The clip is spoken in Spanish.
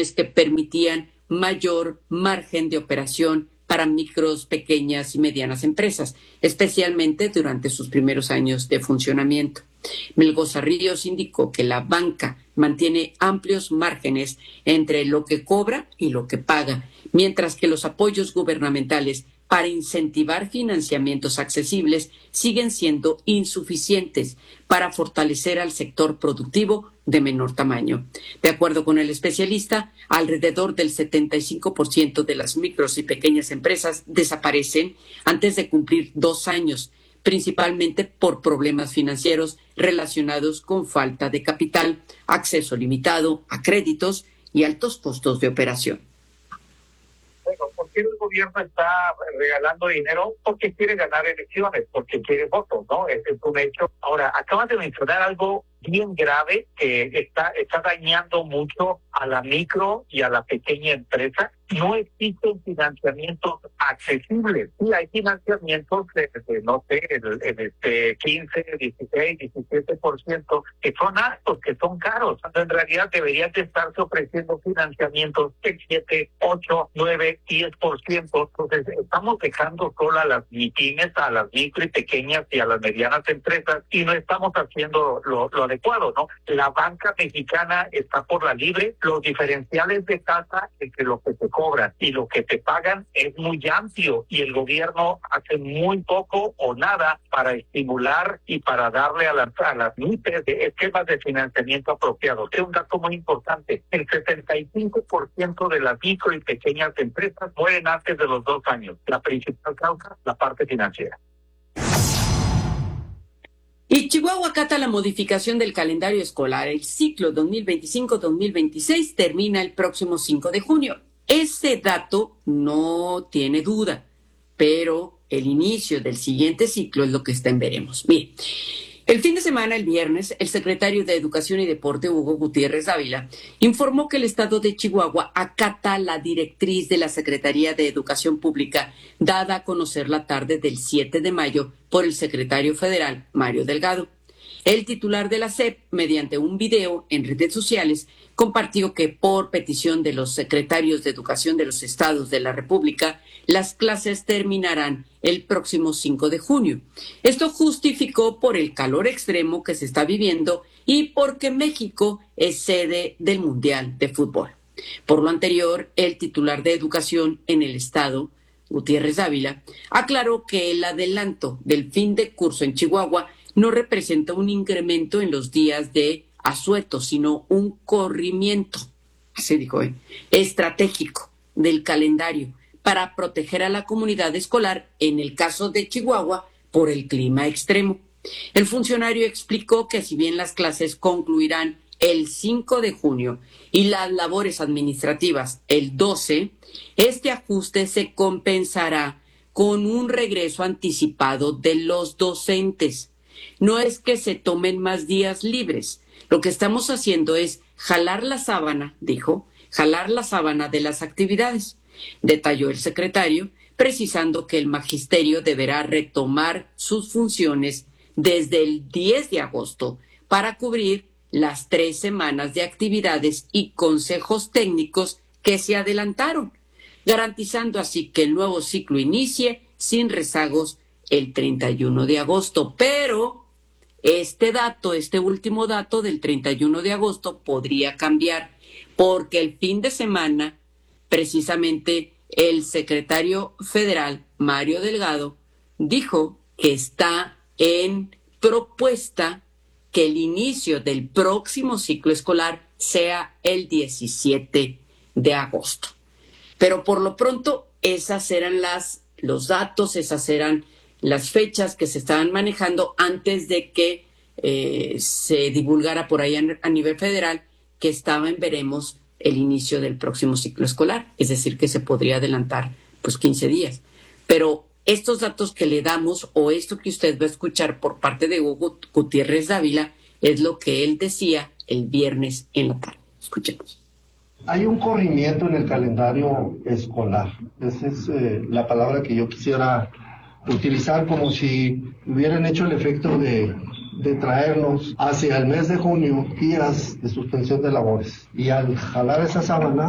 condiciones que permitían mayor margen de operación para micros, pequeñas y medianas empresas, especialmente durante sus primeros años de funcionamiento. Melgoza Ríos indicó que la banca mantiene amplios márgenes entre lo que cobra y lo que paga, mientras que los apoyos gubernamentales para incentivar financiamientos accesibles siguen siendo insuficientes para fortalecer al sector productivo de menor tamaño. De acuerdo con el especialista, alrededor del 75% de las micros y pequeñas empresas desaparecen antes de cumplir 2 años, principalmente por problemas financieros relacionados con falta de capital, acceso limitado a créditos y altos costos de operación. Bueno, ¿por qué el gobierno está regalando dinero? Porque quiere ganar elecciones, porque quiere votos, ¿no? Es un hecho. Ahora, acabas de mencionar algo bien grave que está dañando mucho a la micro y a la pequeña empresa. No existen financiamientos accesibles. Sí, hay financiamientos no sé, el 15, 16, 17%, que son altos, que son caros. En realidad deberían de estarse ofreciendo financiamientos de 7, 8, 9, 10%. Entonces, estamos dejando sola a las pymes, a las micro y pequeñas y a las medianas empresas, y no estamos haciendo lo adecuado, ¿no? La banca mexicana está por la libre. Los diferenciales de tasa entre lo que se cobran y lo que te pagan es muy amplio, y el gobierno hace muy poco o nada para estimular y para darle a las MIPES esquemas de financiamiento apropiados. Es un dato muy importante. El 75% de las micro y pequeñas empresas mueren antes de los 2 años. La principal causa, la parte financiera. Y Chihuahua acata la modificación del calendario escolar. El ciclo 2025-2026 termina el próximo 5 de junio. Ese dato no tiene duda, pero el inicio del siguiente ciclo es lo que está en veremos. Mire, el fin de semana, el viernes, el secretario de Educación y Deporte, Hugo Gutiérrez Dávila, informó que el estado de Chihuahua acata la directriz de la Secretaría de Educación Pública, dada a conocer la tarde del 7 de mayo por el secretario federal, Mario Delgado. El titular de la SEP, mediante un video en redes sociales, compartió que por petición de los secretarios de Educación de los estados de la República, las clases terminarán el próximo 5 de junio. Esto justificó por el calor extremo que se está viviendo y porque México es sede del Mundial de Fútbol. Por lo anterior, el titular de Educación en el estado, Gutiérrez Dávila, aclaró que el adelanto del fin de curso en Chihuahua no representa un incremento en los días de asueto, sino un corrimiento, así dijo, estratégico del calendario para proteger a la comunidad escolar, en el caso de Chihuahua, por el clima extremo. El funcionario explicó que si bien las clases concluirán el 5 de junio y las labores administrativas el 12, este ajuste se compensará con un regreso anticipado de los docentes. No es que se tomen más días libres. Lo que estamos haciendo es jalar la sábana, dijo, jalar la sábana de las actividades, detalló el secretario, precisando que el magisterio deberá retomar sus funciones desde el 10 de agosto para cubrir las 3 semanas de actividades y consejos técnicos que se adelantaron, garantizando así que el nuevo ciclo inicie sin rezagos el 31 de agosto. Pero este último dato del 31 de agosto podría cambiar, porque el fin de semana, precisamente, el secretario federal, Mario Delgado, dijo que está en propuesta que el inicio del próximo ciclo escolar sea el 17 de agosto. Pero por lo pronto, esas eran los datos, esas eran las fechas que se estaban manejando antes de que se divulgara por ahí a nivel federal que estaba en veremos el inicio del próximo ciclo escolar, es decir, que se podría adelantar pues 15 días. Pero estos datos que le damos o esto que usted va a escuchar por parte de Hugo Gutiérrez Dávila es lo que él decía el viernes en la tarde. Escuchemos. Hay un corrimiento en el calendario escolar. Esa es la palabra que yo quisiera utilizar, como si hubieran hecho el efecto de traernos hacia el mes de junio días de suspensión de labores. Y al jalar esa sábana,